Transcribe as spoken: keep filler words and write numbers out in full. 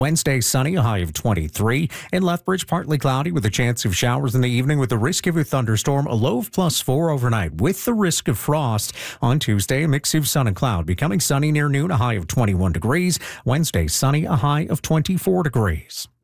Wednesday, sunny, a high of twenty-three. In Lethbridge, partly cloudy with a chance of showers in the evening with the risk of a thunderstorm, a low of plus four overnight with the risk of frost. On Tuesday, a mix of sun and cloud, becoming sunny near noon, a high of twenty-one degrees. Wednesday, sunny, a high of twenty-four degrees.